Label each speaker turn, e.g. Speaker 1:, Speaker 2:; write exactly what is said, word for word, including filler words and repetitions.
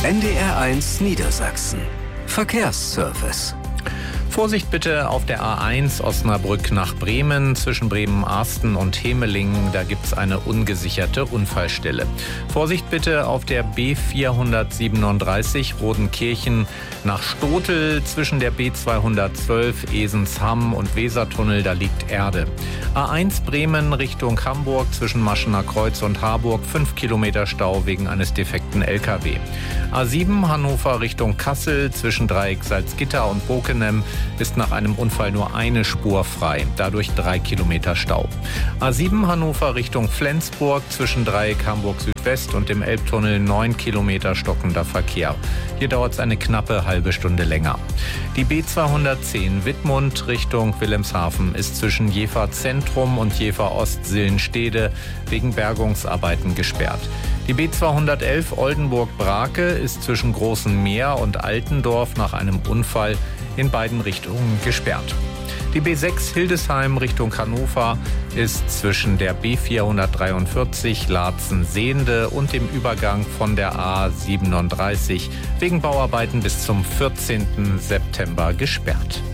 Speaker 1: N D R eins Niedersachsen. Verkehrsservice.
Speaker 2: Vorsicht bitte auf der A eins Osnabrück nach Bremen. Zwischen Bremen-Arsten und Hemelingen, da gibt es eine ungesicherte Unfallstelle. Vorsicht bitte auf der B vierhundertsiebenunddreißig Rodenkirchen nach Stotel. Zwischen der B zweihundertzwölf Esens-Hamm und Wesertunnel, da liegt Erde. A eins Bremen Richtung Hamburg zwischen Maschener Kreuz und Harburg, fünf Kilometer Stau wegen eines defekten L K W. A sieben Hannover Richtung Kassel zwischen Dreieck Salzgitter und Bokenem ist nach einem Unfall nur eine Spur frei, dadurch drei Kilometer Stau. A sieben Hannover Richtung Flensburg zwischen Dreieck Hamburg Südwest und dem Elbtunnel neun Kilometer stockender Verkehr. Hier dauert es eine knappe halbe Stunde länger. Die B zweihundertzehn Wittmund Richtung Wilhelmshaven ist zwischen Jever Zentrum und Jever Ost-Sillenstede wegen Bergungsarbeiten gesperrt. Die B zweihundertelf Oldenburg-Brake ist zwischen Großen Meer und Altendorf nach einem Unfall in beiden Richtungen gesperrt. Die B sechs Hildesheim Richtung Hannover ist zwischen der B vierhundertdreiundvierzig Laatzen-Sehnde und dem Übergang von der A siebenunddreißig wegen Bauarbeiten bis zum vierzehnten September gesperrt.